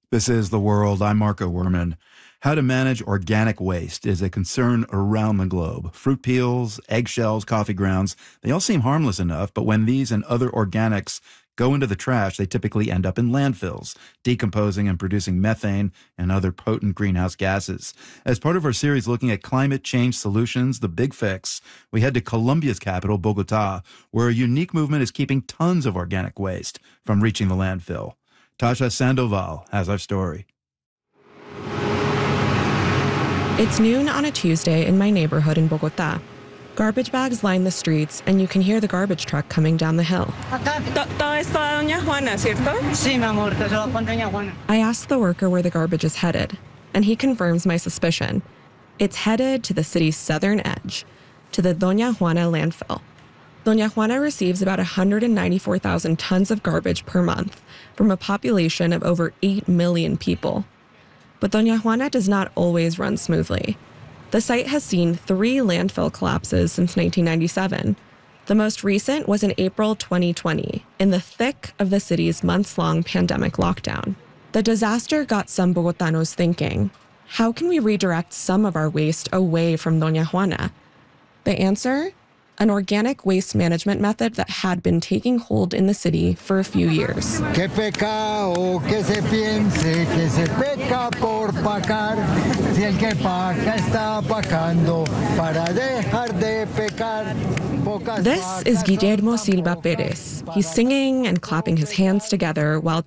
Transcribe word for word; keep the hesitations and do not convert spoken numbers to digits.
This is The World. I'm Marco Werman. How to manage organic waste is a concern around the globe. Fruit peels, eggshells, coffee grounds, they all seem harmless enough, but when these and other organics go into the trash, they typically end up in landfills, decomposing and producing methane and other potent greenhouse gases. As part of our series looking at climate change solutions, The Big Fix, we head to Colombia's capital, Bogota, where a unique movement is keeping tons of organic waste from reaching the landfill. Tasha Sandoval has our story. It's noon on a Tuesday in my neighborhood in Bogota. Garbage bags line the streets, and you can hear the garbage truck coming down the hill. Todo esto a Doña Juana, ¿cierto? Sí, mi amor, te lo con Doña Juana. I ask the worker where the garbage is headed, and he confirms my suspicion. It's headed to the city's southern edge, to the Doña Juana landfill. Doña Juana receives about one hundred ninety-four thousand tons of garbage per month from a population of over eight million people. But Doña Juana does not always run smoothly. The site has seen three landfill collapses since nineteen ninety-seven. The most recent was in April twenty twenty, in the thick of the city's months-long pandemic lockdown. The disaster got some Bogotanos thinking, how can we redirect some of our waste away from Doña Juana? The answer? An organic waste management method that had been taking hold in the city for a few years. Que pecado que se piense que se peca por pagar, si el que paga está pagando para dejar de pecar. This is Guillermo Silva Perez. He's singing and clapping his hands together while